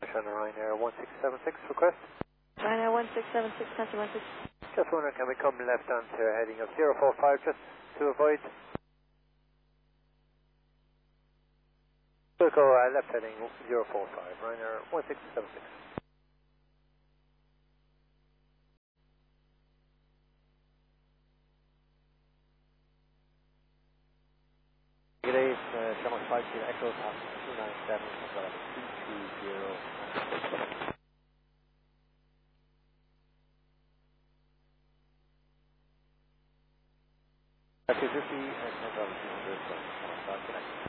Ryanair 1676 request. Ryanair 1676, country 16. Just wondering, can we come left onto a heading of 045 just to avoid? We'll go left heading 045, Ryanair 1676. Good day, it's Thomas 5 Kilo Echo, 297, 320. F-50 and 200, Thomas 5 Kilo.